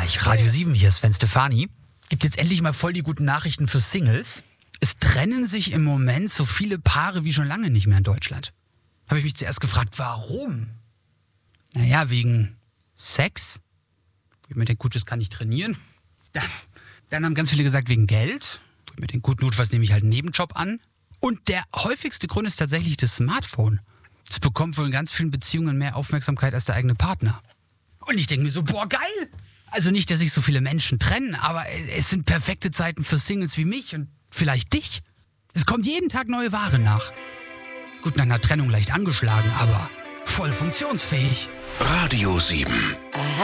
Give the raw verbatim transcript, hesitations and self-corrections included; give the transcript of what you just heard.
gleich. Radio sieben, hier ist Sven Stefani. Gibt jetzt endlich mal voll die guten Nachrichten für Singles. Es trennen sich im Moment so viele Paare wie schon lange nicht mehr in Deutschland. Habe ich mich zuerst gefragt, warum? Naja, wegen Sex. Ich mir denke, gut, das kann ich trainieren. Dann, dann haben ganz viele gesagt, wegen Geld. Ich mir denke, gut, notfalls nehme ich halt einen Nebenjob an. Und der häufigste Grund ist tatsächlich das Smartphone. Es bekommt wohl in ganz vielen Beziehungen mehr Aufmerksamkeit als der eigene Partner. Und ich denke mir so, boah, geil! Also nicht, dass sich so viele Menschen trennen, aber es sind perfekte Zeiten für Singles wie mich und vielleicht dich. Es kommt jeden Tag neue Ware nach. Gut, nach einer Trennung leicht angeschlagen, aber voll funktionsfähig. Radio sieben.